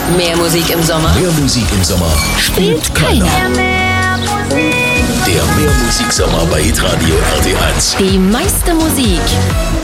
Mehr Musik im Sommer Mehr Musik im Sommer spielt keiner. Der Mehrmusiksommer bei Hitradio RT1. Die meiste Musik